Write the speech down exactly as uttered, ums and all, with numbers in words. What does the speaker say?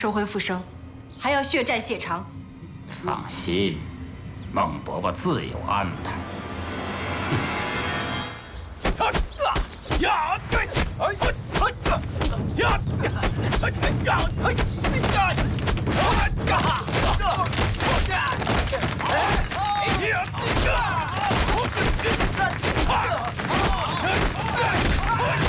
收回复生，还要血债血偿。 放心，孟伯伯自有安排。